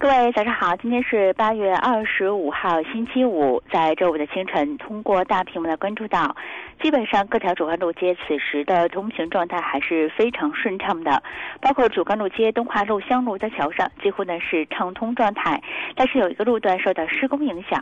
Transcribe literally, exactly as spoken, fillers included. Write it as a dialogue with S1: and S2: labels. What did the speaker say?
S1: 各位早上好，今天是八月二十五号星期五，在周五的清晨，通过大屏幕来关注到，基本上各条主干路街此时的通行状态还是非常顺畅的，包括主干路街东华路、香路在桥上几乎呢是畅通状态，但是有一个路段受到施工影响，